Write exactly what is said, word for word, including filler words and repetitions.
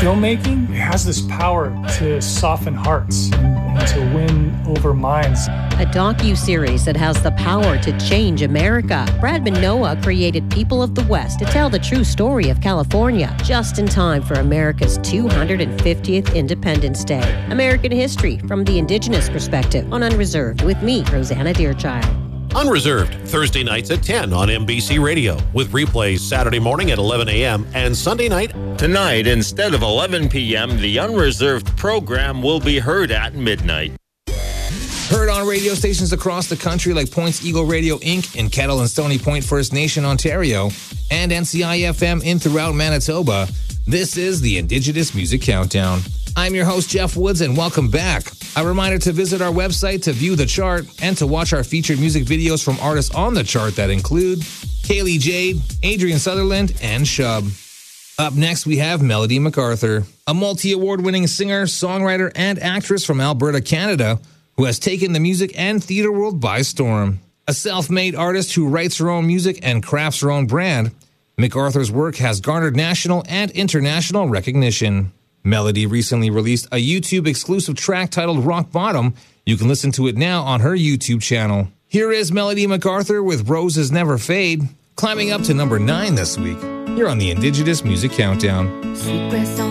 filmmaking has this power to soften hearts and, and to win over minds. A docu-series that has the power to change America. Brad Manoa created People of the West to tell the true story of California, just in time for America's two hundred fiftieth Independence Day. American history from the indigenous perspective on Unreserved with me, Rosanna Deerchild. Unreserved, Thursday nights at ten on N B C Radio, with replays Saturday morning at eleven a.m. and Sunday night. Tonight, instead of eleven p.m., the Unreserved program will be heard at midnight. Heard on radio stations across the country like Points Eagle Radio Incorporated in Kettle and Stony Point First Nation, Ontario, and N C I F M in throughout Manitoba, this is the Indigenous Music Countdown. I'm your host, Jeff Woods, and welcome back. A reminder to visit our website to view the chart and to watch our featured music videos from artists on the chart that include Kaylee Jade, Adrian Sutherland, and Shub. Up next, we have Melody MacArthur, a multi-award-winning singer, songwriter, and actress from Alberta, Canada, who has taken the music and theater world by storm. A self-made artist who writes her own music and crafts her own brand, MacArthur's work has garnered national and international recognition. Melody recently released a YouTube-exclusive track titled Rock Bottom. You can listen to it now on her YouTube channel. Here is Melody MacArthur with Roses Never Fade, climbing up to number nine this week. You're on the Indigenous Music Countdown. Sweet breath